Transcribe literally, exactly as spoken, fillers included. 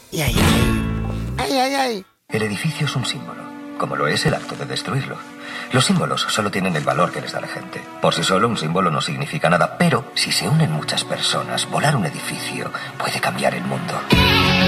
Ay, ay, ay. Ay, ay, ay. El edificio es un símbolo, como lo es el acto de destruirlo. Los símbolos solo tienen el valor que les da la gente. Por sí solo un símbolo no significa nada, pero si se unen muchas personas, volar un edificio puede cambiar el mundo.